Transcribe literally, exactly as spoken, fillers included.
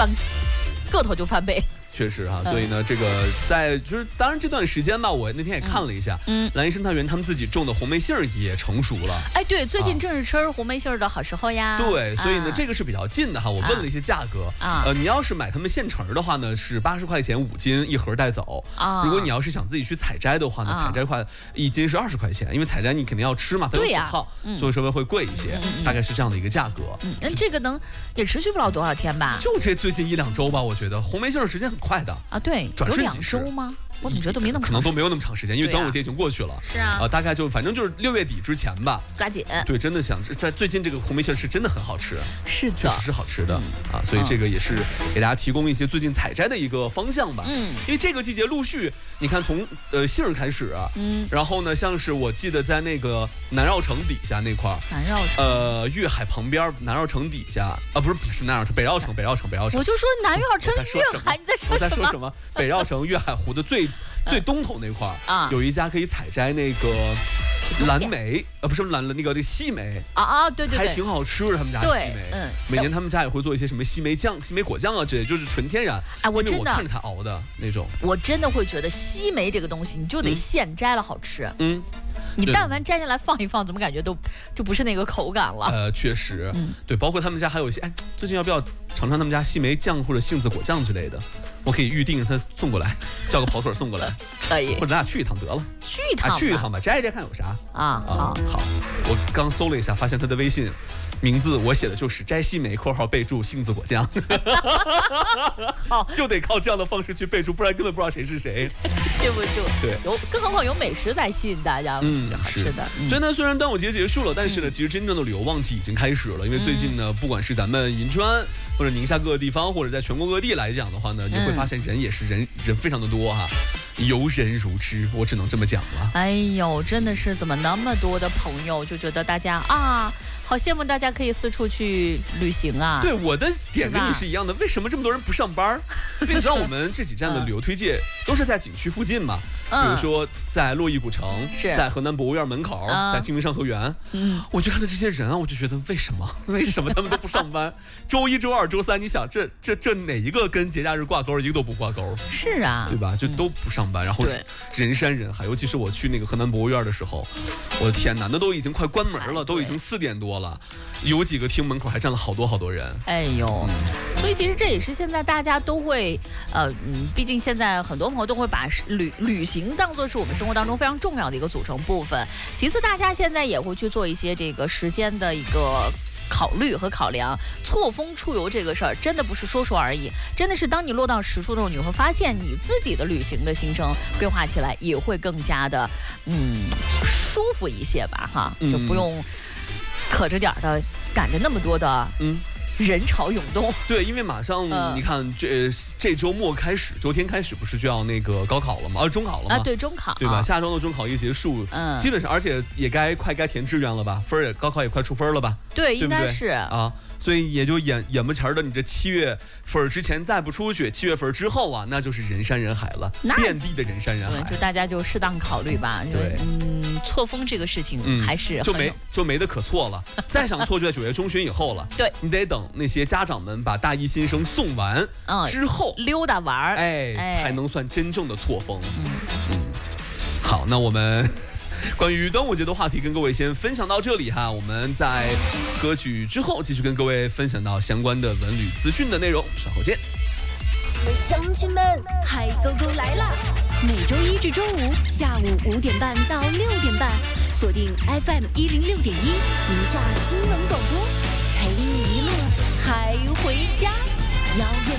翻个头就翻倍。 确实哈、啊，所以呢，这个在就是当然这段时间吧，我那天也看了一下，嗯，兰屿生态园他们自己种的红莓杏儿也成熟了。 哎，对，最近正是吃红莓杏儿的好时候呀。 对，所以呢，这个是比较近的哈。我问了一些价格，啊，呃，你要是买他们现成的话呢，是八十块钱五斤一盒带走。啊，如果你要是想自己去采摘的话呢，采摘块一斤是二十块钱，因为采摘你肯定要吃嘛，它有损耗，所以稍微会贵一些，大概是这样的一个价格。 嗯，那这个能也持续不了多少天吧？ 就这最近一两周吧，我觉得红莓杏儿时间很快的啊，对。有两周吗？我怎么觉得没那么可能都没有那么长时间，因为端午节已经过去了。 是啊， 呃，大概就反正就是六月底之前吧， 抓紧。 对，真的想在最近这个红莓杏是真的很好吃， 是的， 确实是好吃的啊，所以这个也是给大家提供一些最近采摘的一个方向吧。嗯，因为这个季节陆续，你看从呃杏儿开始，嗯，然后呢，像是我记得在那个南绕城底下那块儿， 南绕城， 呃，粤海旁边南绕城底下啊，不是不是南绕城，北绕城，北绕城，北绕城。 我就说南绕城粤海，你在说什么？ 我在说什么？北绕城粤海湖的最。最东头那块儿啊，有一家可以采摘那个蓝莓，呃，不是蓝那个那个西梅啊啊，对对对， 还挺好吃的。他们家西梅，嗯，每年他们家也会做一些什么西梅酱、西梅果酱啊之类，就是纯天然。 哎，我真的， 我看着它熬的那种， 我真的会觉得西梅这个东西，你就得现摘了好吃。 嗯。 你但凡摘下来放一放，怎么感觉都就不是那个口感了？ 呃，确实，嗯，对，包括他们家还有一些，哎，最近要不要尝尝他们家西梅酱或者杏子果酱之类的？我可以预定让他送过来，叫个跑腿送过来， 可以， 或者咱俩去一趟得了， 去一趟， 啊，去一趟吧，摘一摘看有啥啊？好， 好，我刚搜了一下，发现他的微信名字我写的就是摘西梅（括号备注杏子果酱），好，就得靠这样的方式去备注，不然根本不知道谁是谁， 记不住。 对， 有，更何况有美食在吸引大家，嗯，好吃的。 所以呢，虽然端午节结束了，但是呢，其实真正的旅游旺季已经开始了，因为最近呢，不管是咱们银川或者宁夏各个地方，或者在全国各地来讲的话呢，你会发现人也是人人非常的多哈，游人如织，我只能这么讲了。 哎呦，真的是怎么那么多的朋友，就觉得大家啊。好羡慕大家可以四处去旅行啊！ 对，我的点跟你是一样的。为什么这么多人不上班？因为你知道我们这几站的旅游推荐都是在景区附近嘛，嗯、比如说在洛邑古城，在河南博物院门口，嗯、在清明上河园。嗯，我就看到这些人啊，我就觉得为什么？为什么他们都不上班？周一周二周三，你想这这这哪一个跟节假日挂钩？一个都不挂钩。 是啊， 对吧？就都不上班，然后人山人海。尤其是我去那个河南博物院的时候，我的天哪，那都已经快关门了，都已经四点多了。有几个厅门口还站了好多好多人， 哎呦，嗯、所以其实这也是现在大家都会，呃，嗯，毕竟现在很多朋友都会把旅旅行当作是我们生活当中非常重要的一个组成部分。其次，大家现在也会去做一些这个时间的一个考虑和考量。错峰出游这个事儿，真的不是说说而已，真的是当你落到实处的时候，你会发现你自己的旅行的行程规划起来也会更加的，嗯，舒服一些吧，哈，就不用。可着点的赶着那么多的嗯人潮涌动， 对，因为马上、呃、你看这这周末开始，周天开始不是就要那个高考了吗？啊，中考了吗？ 啊，对，中考， 对吧？下周的中考一结束，嗯，基本上，而且也该快该填志愿了吧？分也高考也快出分了吧？ 对， 对应该是啊。所以也就眼眼巴前的，你这七月份之前再不出去，七月份之后啊，那就是人山人海了，遍地的人山人海。 对，就大家就适当考虑吧。对，嗯，错峰这个事情还是、嗯、 就没就没得可错了。再想错就在九月中旬以后了。 对， 你得等那些家长们把大一新生送完、嗯、之后溜达玩， 哎，哎才能算真正的错峰。嗯嗯，好，那我们。关于端午节的话题跟各位先分享到这里哈，我们在歌曲之后继续跟各位分享到相关的文旅资讯的内容，稍后见。 乡亲们，海狗狗来啦！每周一至周五下午五点半到六点半，锁定 F M 一零六点一宁夏新闻广播，陪你一乐还回家，遥远